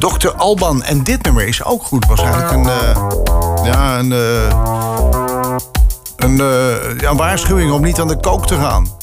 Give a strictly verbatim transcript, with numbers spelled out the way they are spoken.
dokter Alban. En dit nummer is ook goed. Waarschijnlijk een... Uh, ja, een... Uh, een, uh, ja, een waarschuwing om niet aan de kook te gaan.